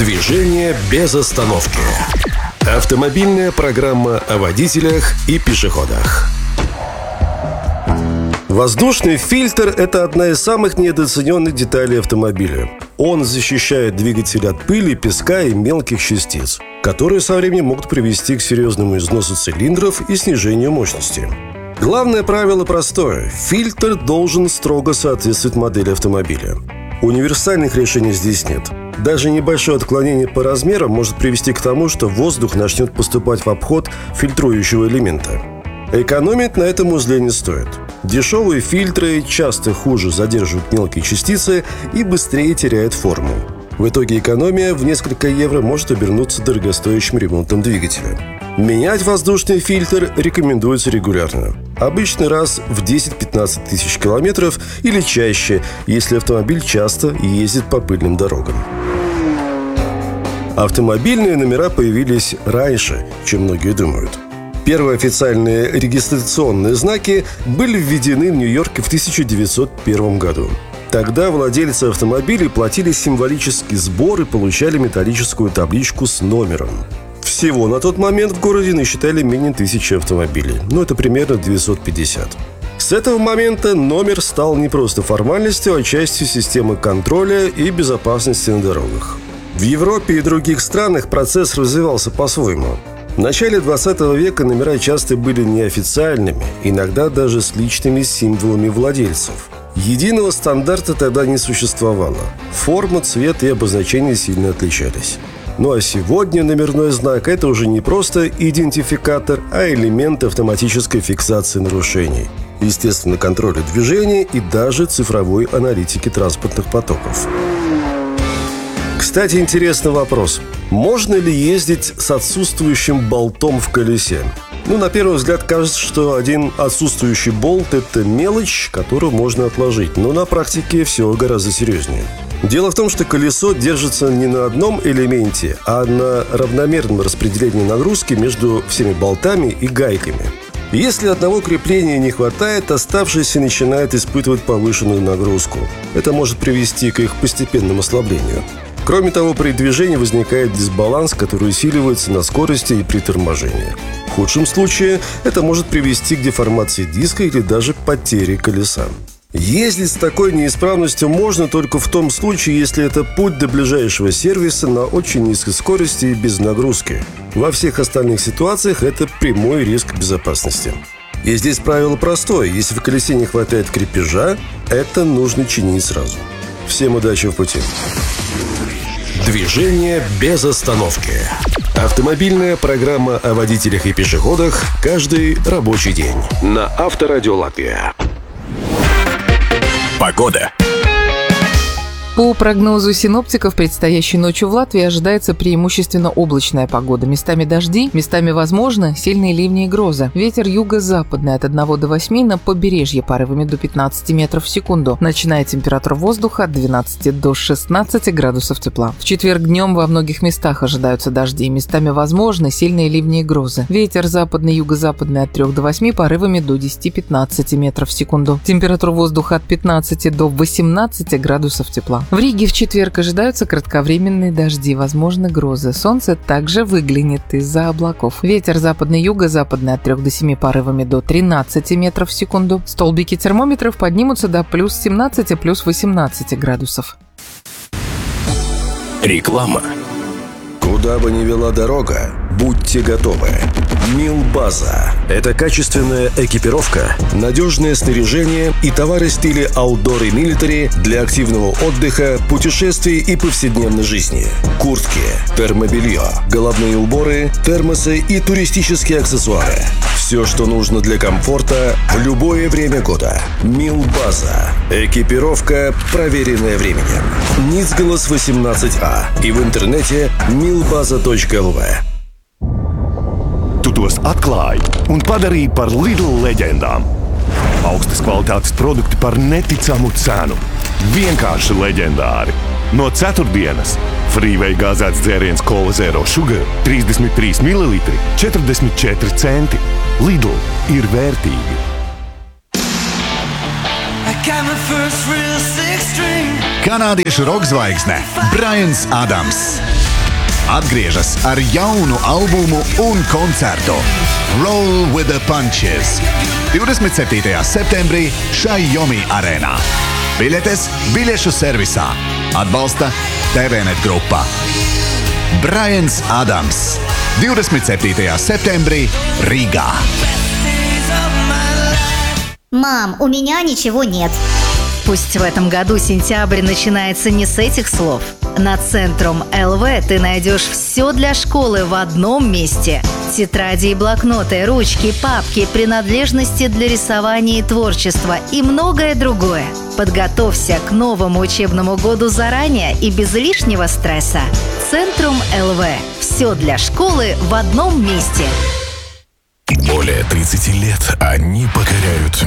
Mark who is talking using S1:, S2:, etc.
S1: Движение без остановки. Автомобильная программа о водителях и пешеходах. Воздушный фильтр – это одна из самых недооцененных деталей автомобиля. Он защищает двигатель от пыли, песка и мелких частиц, которые со временем могут привести к серьезному износу цилиндров и снижению мощности. Главное правило простое – фильтр должен строго соответствовать модели автомобиля. Универсальных решений здесь нет. Даже небольшое отклонение по размерам может привести к тому, что воздух начнет поступать в обход фильтрующего элемента. Экономить на этом узле не стоит. Дешевые фильтры часто хуже задерживают мелкие частицы и быстрее теряют форму. В итоге экономия в несколько евро может обернуться дорогостоящим ремонтом двигателя. Менять воздушный фильтр рекомендуется регулярно. Обычно раз в 10-15 тысяч километров или чаще, если автомобиль часто ездит по пыльным дорогам. Автомобильные номера появились раньше, чем многие думают. Первые официальные регистрационные знаки были введены в Нью-Йорке в 1901 году. Тогда владельцы автомобилей платили символический сбор и получали металлическую табличку с номером. Всего на тот момент в городе насчитали менее 1000 автомобилей, это примерно 950. С этого момента номер стал не просто формальностью, а частью системы контроля и безопасности на дорогах. В Европе и других странах процесс развивался по-своему. В начале 20 века номера часто были неофициальными, иногда даже с личными символами владельцев. Единого стандарта тогда не существовало. Форма, цвет и обозначения сильно отличались. А сегодня номерной знак – это уже не просто идентификатор, а элемент автоматической фиксации нарушений, естественно, контроля движения и даже цифровой аналитики транспортных потоков. Кстати, интересный вопрос. Можно ли ездить с отсутствующим болтом в колесе? На первый взгляд кажется, что один отсутствующий болт – это мелочь, которую можно отложить. Но на практике все гораздо серьезнее. Дело в том, что колесо держится не на одном элементе, а на равномерном распределении нагрузки между всеми болтами и гайками. Если одного крепления не хватает, оставшиеся начинают испытывать повышенную нагрузку. Это может привести к их постепенному ослаблению. Кроме того, при движении возникает дисбаланс, который усиливается на скорости и при торможении. В худшем случае это может привести к деформации диска или даже потере колеса. Ездить с такой неисправностью можно только в том случае, если это путь до ближайшего сервиса на очень низкой скорости и без нагрузки. Во всех остальных ситуациях это прямой риск безопасности. И здесь правило простое. Если в колесе не хватает крепежа, это нужно чинить сразу. Всем удачи в пути. Движение без остановки. Автомобильная программа о водителях и пешеходах каждый рабочий день на Авторадио Латвия. Погода.
S2: По прогнозу синоптиков, предстоящей ночью в Латвии ожидается преимущественно облачная погода. Местами дожди, местами возможно сильные ливни и грозы. Ветер юго-западный от 1 до 8, на побережье порывами до 15 метров в секунду. Ночная температура воздуха от 12 до 16 градусов тепла. В четверг днем во многих местах ожидаются дожди. Местами возможны сильные ливни и грозы. Ветер западный, юго-западный от 3 до 8, порывами до 10-15 метров в секунду. Температура воздуха от 15 до 18 градусов тепла. В Риге в четверг ожидаются кратковременные дожди, возможны грозы. Солнце также выглянет из-за облаков. Ветер западный, юго-западный от 3 до 7, порывами до 13 метров в секунду. Столбики термометров поднимутся до плюс 17, плюс 18 градусов.
S1: Реклама. Куда бы ни вела дорога, будьте готовы. Милбаза – это качественная экипировка, надежное снаряжение и товары в стиле outdoor и military для активного отдыха, путешествий и повседневной жизни. Куртки, термобелье, головные уборы, термосы и туристические аксессуары. Все, что нужно для комфорта в любое время года. Милбаза. Экипировка, проверенная временем. Ницгалас 18А и в интернете milbaza.lv.
S3: Tu tos atklāji un padarīji par Lidl leģendām. Augstas kvalitātes produkti par neticamu cenu. Vienkārši leģendāri. No ceturtdienas Freeway gāzēts dzēriens Cola Zero Sugar 33 ml, 44 centi. Lidl ir vērtīgi.
S4: Kanādiešu roka zvaigzne Braians Adams. atgriežas ar jaunu albumu un koncertu Roll with the Punches 27. septembrī Xiaomi arēnā. Biļetes biļešu servisā. Atbalsta TVNet grupa. Braians Adams 27. septembrī Рīgā.
S5: Мам, у меня ничего нет.
S6: Пусть в этом году сентябрь начинается не с этих слов. На Центрум ЛВ ты найдешь все для школы в одном месте. Тетради и блокноты, ручки, папки, принадлежности для рисования и творчества и многое другое. Подготовься к новому учебному году заранее и без лишнего стресса. Центрум ЛВ. Все для школы в одном месте.
S7: Более 30 лет они покоряют